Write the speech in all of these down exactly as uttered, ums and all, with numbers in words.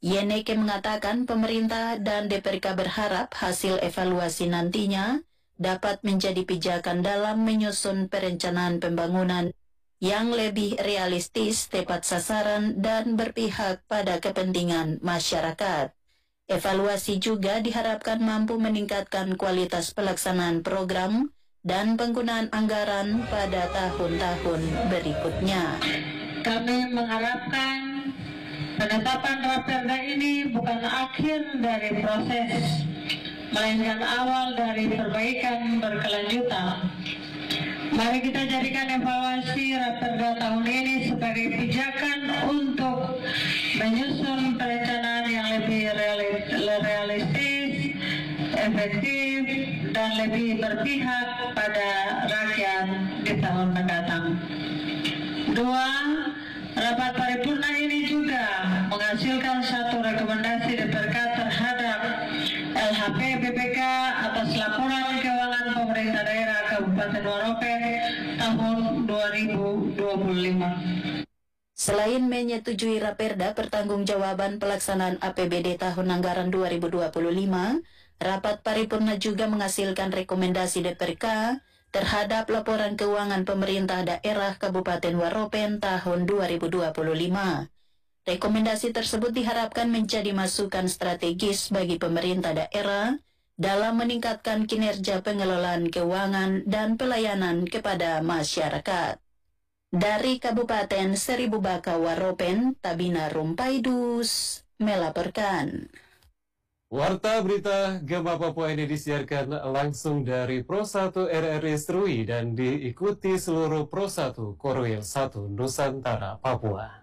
Yeneke mengatakan pemerintah dan D P R K berharap hasil evaluasi nantinya dapat menjadi pijakan dalam menyusun perencanaan pembangunan yang lebih realistis, tepat sasaran, dan berpihak pada kepentingan masyarakat. Evaluasi juga diharapkan mampu meningkatkan kualitas pelaksanaan program dan penggunaan anggaran pada tahun-tahun berikutnya. Kami mengharapkan penetapan Raperda ini bukan akhir dari proses, melainkan awal dari perbaikan berkelanjutan. Mari kita jadikan evaluasi Raperda tahun ini sebagai pijakan untuk menyusun perencanaan yang lebih realistis, efektif, dan lebih berpihak pada rakyat di tahun mendatang. Dua, rapat paripurna ini juga menghasilkan satu rekomendasi D P R K terhadap L H P B P K atas laporan keuangan pemerintah daerah Kabupaten Waropen tahun dua ribu dua puluh lima. Selain menyetujui Raperda pertanggungjawaban pelaksanaan A P B D tahun anggaran dua ribu dua puluh lima, rapat paripurna juga menghasilkan rekomendasi D P R K terhadap laporan keuangan pemerintah daerah Kabupaten Waropen tahun dua ribu dua puluh lima. Rekomendasi tersebut diharapkan menjadi masukan strategis bagi pemerintah daerah dalam meningkatkan kinerja pengelolaan keuangan dan pelayanan kepada masyarakat. Dari Kabupaten Seribu Baka Waropen, Tabina Rumpaidus melaporkan. Warta berita Gema Papua ini disiarkan langsung dari Pro satu R R I Serui dan diikuti seluruh Pro satu Korwil satu Nusantara, Papua.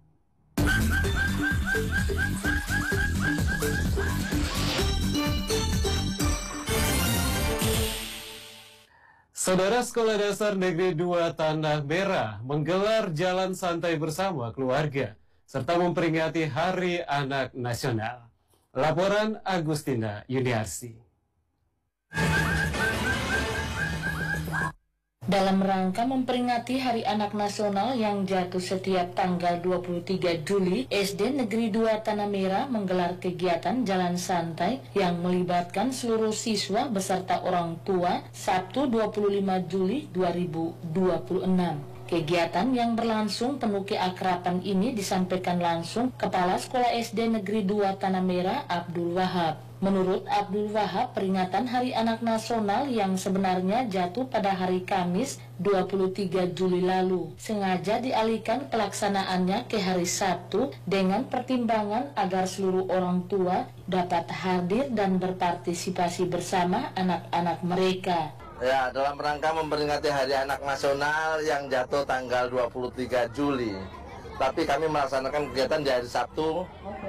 Saudara Sekolah Dasar Negeri dua Tanah Merah menggelar jalan santai bersama keluarga serta memperingati Hari Anak Nasional. Laporan Agustina Yuniarsi. Dalam rangka memperingati Hari Anak Nasional yang jatuh setiap tanggal dua puluh tiga Juli, S D Negeri dua Tanah Merah menggelar kegiatan jalan santai yang melibatkan seluruh siswa beserta orang tua Sabtu dua puluh lima Juli dua ribu dua puluh enam. Kegiatan yang berlangsung penuh keakraban ini disampaikan langsung Kepala Sekolah S D Negeri dua Tanah Merah Abdul Wahab. Menurut Abdul Wahab, peringatan Hari Anak Nasional yang sebenarnya jatuh pada hari Kamis dua puluh tiga Juli lalu sengaja dialihkan pelaksanaannya ke hari Sabtu dengan pertimbangan agar seluruh orang tua dapat hadir dan berpartisipasi bersama anak-anak mereka. Ya, dalam rangka memperingati Hari Anak Nasional yang jatuh tanggal dua puluh tiga Juli. Tapi kami melaksanakan kegiatan di hari Sabtu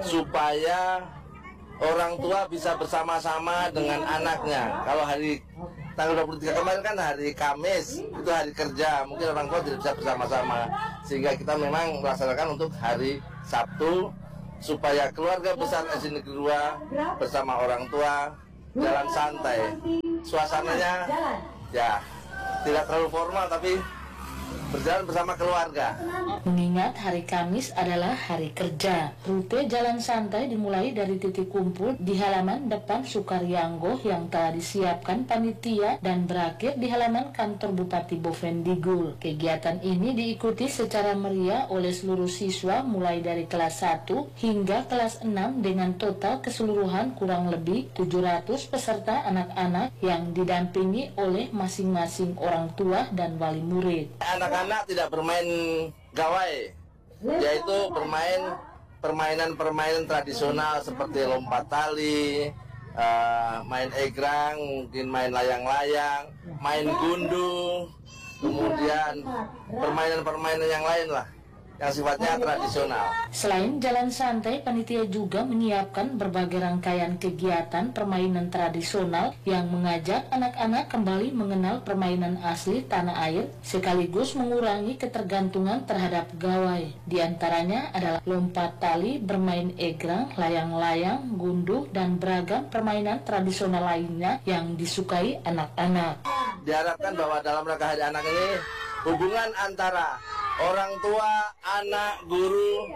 supaya orang tua bisa bersama-sama dengan anaknya. Kalau hari tanggal dua puluh tiga kemarin kan hari Kamis, itu hari kerja, mungkin orang tua tidak bisa bersama-sama. Sehingga kita memang melaksanakan untuk hari Sabtu supaya keluarga besar S D Negeri dua bersama orang tua jalan santai. Suasananya ya tidak terlalu formal tapi berjalan bersama keluarga. Mengingat hari Kamis adalah hari kerja, rute jalan santai dimulai dari titik kumpul di halaman depan Sukaryanggo yang telah disiapkan panitia dan berakhir di halaman kantor Bupati Bovendigul. Kegiatan ini diikuti secara meriah oleh seluruh siswa mulai dari kelas satu hingga kelas enam dengan total keseluruhan kurang lebih tujuh ratus peserta anak-anak yang didampingi oleh masing-masing orang tua dan wali murid. Anak-anak tidak bermain gawai, yaitu bermain permainan-permainan tradisional seperti lompat tali, uh, main egrang, mungkin main layang-layang, main gundu, kemudian permainan-permainan yang lain lah yang sifatnya tradisional. Selain jalan santai, panitia juga menyiapkan berbagai rangkaian kegiatan permainan tradisional yang mengajak anak-anak kembali mengenal permainan asli tanah air sekaligus mengurangi ketergantungan terhadap gawai. Di antaranya adalah lompat tali, bermain egrang, layang-layang, gunduh, dan beragam permainan tradisional lainnya yang disukai anak-anak. Diharapkan bahwa dalam rangka Hari Anak ini hubungan antara orang tua, anak, guru,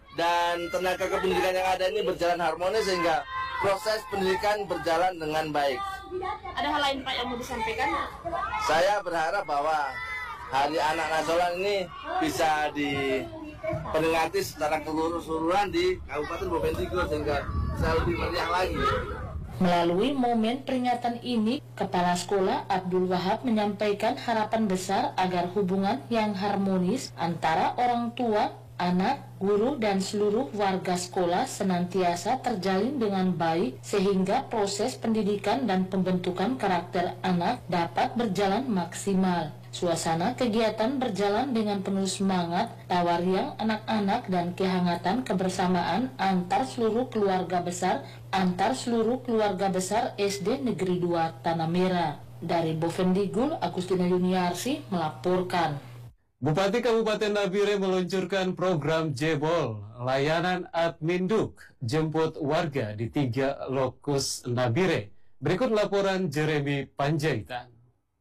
dan tenaga kependidikan yang ada ini berjalan harmonis sehingga proses pendidikan berjalan dengan baik. Ada hal lain Pak yang mau disampaikan? Saya berharap bahwa Hari Anak Nasional ini bisa diperingati secara keseluruhan di Kabupaten Bovendigul sehingga bisa lebih meriah lagi. Melalui momen peringatan ini, Kepala Sekolah Abdul Wahab menyampaikan harapan besar agar hubungan yang harmonis antara orang tua, anak, guru, dan seluruh warga sekolah senantiasa terjalin dengan baik sehingga proses pendidikan dan pembentukan karakter anak dapat berjalan maksimal. Suasana kegiatan berjalan dengan penuh semangat, tawa riang anak-anak dan kehangatan kebersamaan antar seluruh keluarga besar antar seluruh keluarga besar S D Negeri dua Tanah Merah. Dari Bovendigul, Agustina Yuniarsi melaporkan. Bupati Kabupaten Nabire meluncurkan program Jebol, layanan Adminduk, jemput warga di tiga lokus Nabire. Berikut laporan Jeremy Panjaitan.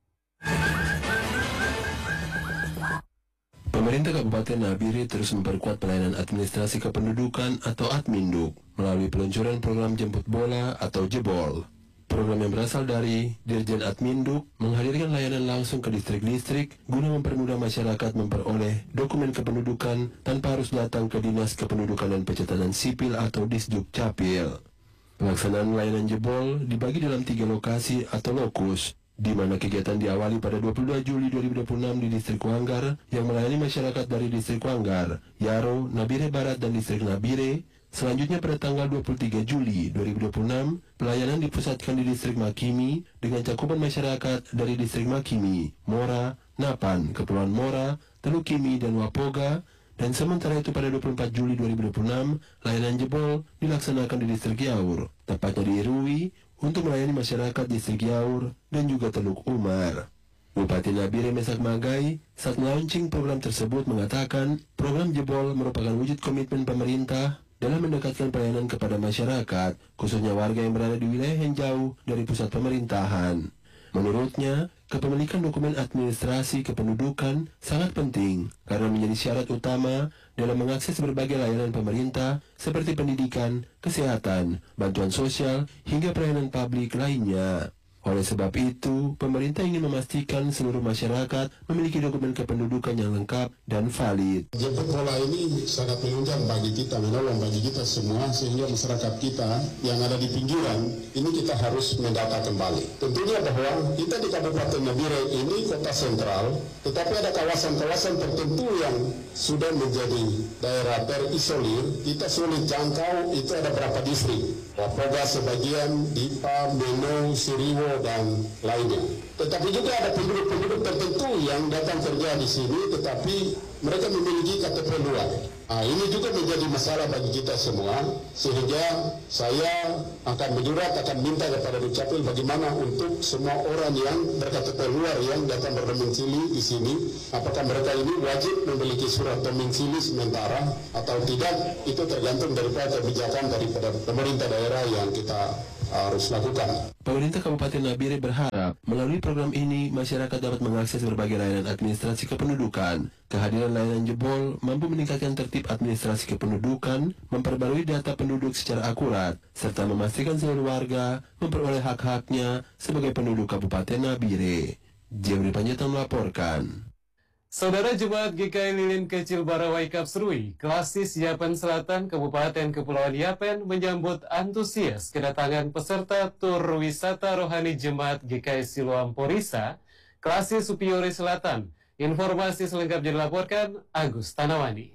Pemerintah Kabupaten Nabire terus memperkuat pelayanan administrasi kependudukan atau Adminduk melalui peluncuran program jemput bola atau Jebol. Program yang berasal dari Dirjen Adminduk menghadirkan layanan langsung ke distrik-distrik guna mempermudah masyarakat memperoleh dokumen kependudukan tanpa harus datang ke Dinas Kependudukan dan Pencatatan Sipil atau Disduk Capil. Pelaksanaan layanan Jebol dibagi dalam tiga lokasi atau lokus, di mana kegiatan diawali pada dua puluh dua Juli dua ribu dua puluh enam di Distrik Wanggar yang melayani masyarakat dari Distrik Wanggar, Yaro, Nabire Barat, dan Distrik Nabire. Selanjutnya pada tanggal dua puluh tiga Juli dua ribu dua puluh enam, pelayanan dipusatkan di Distrik Makimi dengan cakupan masyarakat dari Distrik Makimi, Mora, Napan, Kepulauan Mora, Teluk Kimi, dan Wapoga. Dan sementara itu pada dua puluh empat Juli dua ribu dua puluh enam, layanan Jebol dilaksanakan di Distrik Yaur, tepatnya di Irui, untuk melayani masyarakat Distrik Yaur dan juga Teluk Umar. Bupati Nabire Mesak Magai saat melaunching program tersebut mengatakan program Jebol merupakan wujud komitmen pemerintah dalam mendekatkan pelayanan kepada masyarakat, khususnya warga yang berada di wilayah yang jauh dari pusat pemerintahan. Menurutnya, kepemilikan dokumen administrasi kependudukan sangat penting karena menjadi syarat utama dalam mengakses berbagai layanan pemerintah seperti pendidikan, kesehatan, bantuan sosial, hingga pelayanan publik lainnya. Oleh sebab itu, pemerintah ingin memastikan seluruh masyarakat memiliki dokumen kependudukan yang lengkap dan valid. Jemput bola ini sangat menunjang bagi kita, menolong bagi kita semua, sehingga masyarakat kita yang ada di pinggiran, ini kita harus mendata kembali. Tentunya bahwa kita di Kabupaten Nabire ini kota sentral, tetapi ada kawasan-kawasan tertentu yang sudah menjadi daerah terisolir, kita sulit jangkau, itu ada berapa distrik. Wapoga sebagian, Dipa, Meno, Siriwo, dan lainnya. Tetapi juga ada penduduk-penduduk tertentu yang datang kerja di sini, tetapi mereka memiliki K T P luar. Nah, ini juga menjadi masalah bagi kita semua, sehingga saya akan menyurat, akan minta kepada Dukcapil bagaimana untuk semua orang yang ber-K T P luar yang datang berdomisili di sini, apakah mereka ini wajib memiliki surat domisili sementara atau tidak, itu tergantung daripada kebijakan daripada pemerintah daerah yang kita harus lakukan. Pemerintah Kabupaten Nabire berharap melalui program ini masyarakat dapat mengakses berbagai layanan administrasi kependudukan. Kehadiran layanan Jebol mampu meningkatkan tertib administrasi kependudukan, memperbarui data penduduk secara akurat, serta memastikan seluruh warga memperoleh hak-haknya sebagai penduduk Kabupaten Nabire. Jeremy Panjaitan melaporkan. Saudara Jemaat G K I Lilin Kecil Barawai Kapsrui, Klasis Yapen Selatan, Kabupaten Kepulauan Yapen menyambut antusias kedatangan peserta tur wisata rohani Jemaat G K I Siloam Porisa, Klasis Supiori Selatan. Informasi selengkapnya dilaporkan Agus Tanawani.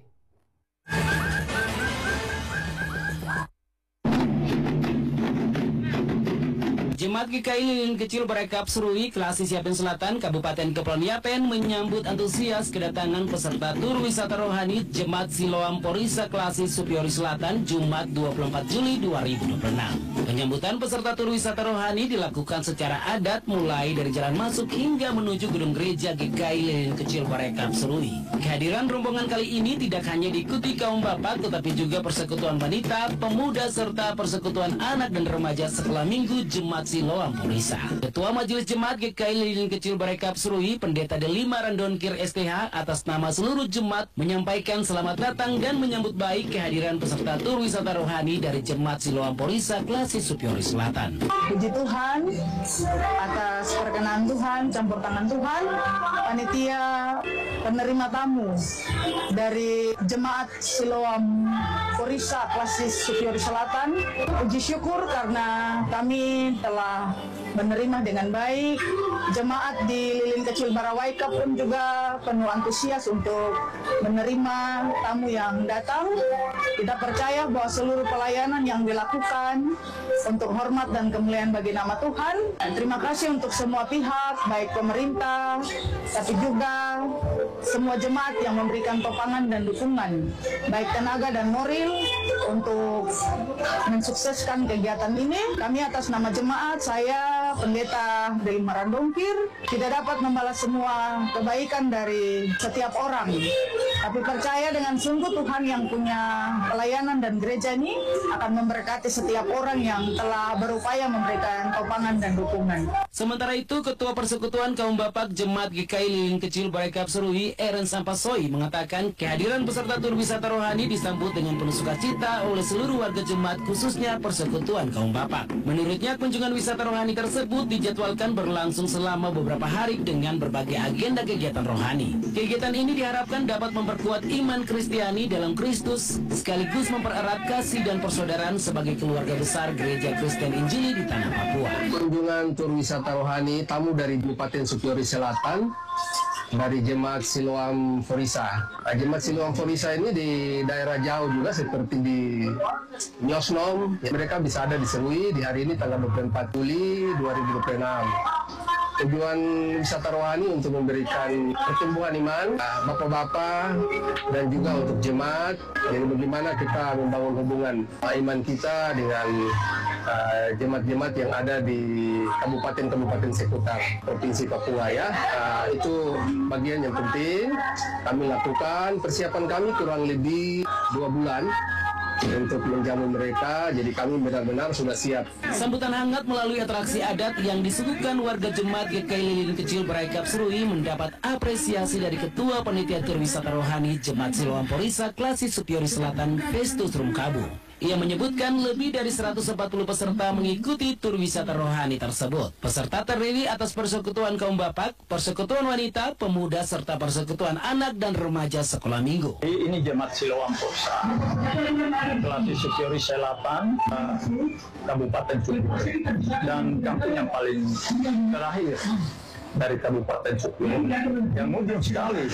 Jemaat G K I Lilin Kecil Barawai Kapsrui, Klasis Yapen Selatan, Kabupaten Kepulauan Yapen menyambut antusias kedatangan peserta tur wisata rohani Jemaat Siloam Porisa Klasis Supiori Selatan, Jumat dua puluh empat Juli dua ribu dua puluh enam. Penyambutan peserta tur wisata rohani dilakukan secara adat mulai dari jalan masuk hingga menuju gedung gereja G K I Lilin Kecil Barawai Kapsrui. Kehadiran rombongan kali ini tidak hanya diikuti kaum bapak, tetapi juga persekutuan wanita, pemuda, serta persekutuan anak dan remaja sekolah minggu Jemaat Siloam Siloam Purisa. Ketua Majelis Jemaat G K I Lilin Kecil Barekap Serui, Pendeta Delima Randonkir S T H atas nama seluruh jemaat menyampaikan selamat datang dan menyambut baik kehadiran peserta tur wisata rohani dari Jemaat Siloam Purisa Klasis Supiori Selatan. Puji Tuhan atas perkenan Tuhan, campur tangan Tuhan, panitia penerima tamu dari Jemaat Siloam Purisa Klasis Supiori Selatan. Puji syukur karena kami telah menerima dengan baik. Jemaat di Lilin Kecil Barawaika pun juga penuh antusias untuk menerima tamu yang datang. Kita percaya bahwa seluruh pelayanan yang dilakukan untuk hormat dan kemuliaan bagi nama Tuhan. Terima kasih untuk semua pihak, baik pemerintah, tapi juga semua jemaat yang memberikan topangan dan dukungan, baik tenaga dan moral untuk mensukseskan kegiatan ini. Kami atas nama jemaat, saya Pendeta Delima Randonkir, tidak dapat membalas semua kebaikan dari setiap orang, tapi percaya dengan sungguh Tuhan yang punya pelayanan dan gereja ini akan memberkati setiap orang yang telah berupaya memberikan topangan dan dukungan. Sementara itu, Ketua Persekutuan Kaum Bapak Jemaat G K I Lilin Kecil Barekap Serui, Eren Sampasoi, mengatakan kehadiran peserta tur wisata rohani disambut dengan penuh sukacita oleh seluruh warga jemaat, khususnya Persekutuan Kaum Bapak. Menurutnya, kunjungan wisata rohani tersebut dijadwalkan berlangsung selama beberapa hari dengan berbagai agenda kegiatan rohani. Kegiatan ini diharapkan dapat memperkuat iman Kristiani dalam Kristus, sekaligus mempererat kasih dan persaudaraan sebagai keluarga besar Gereja Kristen Injili di Tanah Papua. Kunjungan tur wisata rohani tamu dari Kabupaten Supiori Selatan dari Jemaat Siloam Purisa. Nah, Jemaat Siloam Purisa ini di daerah jauh juga seperti di Nyosnom. Ya, mereka bisa ada di Serui di hari ini tanggal dua puluh empat Juli dua ribu dua puluh enam. Tujuan wisata rohani untuk memberikan pertumbuhan iman bapak-bapak dan juga untuk jemaat. Jadi bagaimana kita membangun hubungan iman kita dengan jemaat-jemaat uh, yang ada di kabupaten-kabupaten sekitar Provinsi Papua ya. Uh, itu bagian yang penting kami lakukan. Persiapan kami kurang lebih dua bulan untuk menjamu mereka, jadi kami benar-benar sudah siap. Sambutan hangat melalui atraksi adat yang disuguhkan warga jemaat G K I Lilin Kecil Barekap Serui mendapat apresiasi dari Ketua Panitia Tur Wisata Rohani Jemaat Siloam Purisa Klasis Supiori Selatan, Festus Rumkabu. Ia menyebutkan lebih dari seratus empat puluh peserta mengikuti tur wisata rohani tersebut. Peserta terdiri atas Persekutuan Kaum Bapak, Persekutuan Wanita, Pemuda, serta Persekutuan Anak dan Remaja Sekolah Minggu. Ini Jemaat Siloam Purisa, Klasis Supiori Selatan, Kabupaten Supiori, dan kampung yang paling terakhir dari Kabupaten Supiori yang mudeng sekali.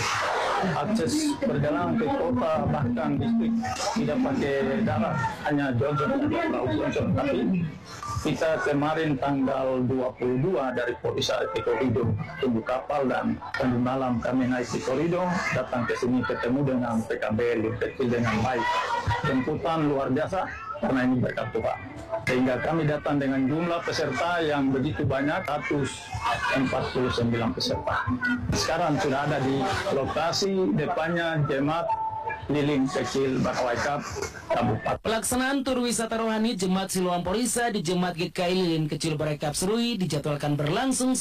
Akses perjalanan ke kota bahkan distrik tidak pakai darat, hanya Johnson dan Perahu Johnson. Tapi kita kemarin tanggal dua puluh dua dari Polisa Tikorido tunggu kapal, dan tadi malam kami naik Tikorido datang ke sini ketemu dengan P K B Lilin Kecil dengan baik. Jemputan luar biasa karena ini berkat Tuhan. Sehingga kami datang dengan jumlah peserta yang begitu banyak, seratus empat puluh sembilan peserta. Sekarang sudah ada di lokasi depannya Jemaat Lilin Kecil Barawaika Kabupaten. Pelaksanaan tur wisata rohani Jemaat Siloam Purisa di Jemaat G K I Lilin Kecil Barekap Serui dijadwalkan berlangsung